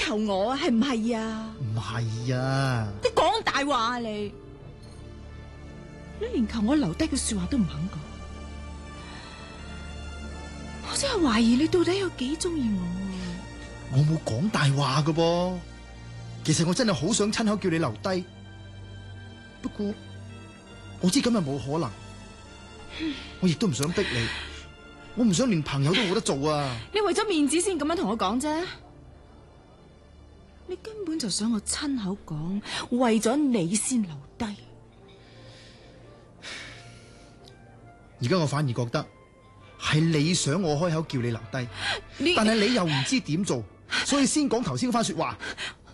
求我啊，係唔係啊？ 唔係啊， 你講大話啊你！你連求我留低嘅說話都唔肯講，我真係懷疑你到底有幾中意我啊！ 我冇講大話㗎噃。其實我真係好想親口叫你留低，不過我知咁係冇可能，我亦都唔想逼你，我唔想連朋友都冇得做啊！ 你為咗面子先咁樣同我講啫，你根本就想我親口講，為咗你先留低。 而家我反而覺得係你想我開口叫你留低，但係你又唔知點做，所以先講頭先嗰番說話。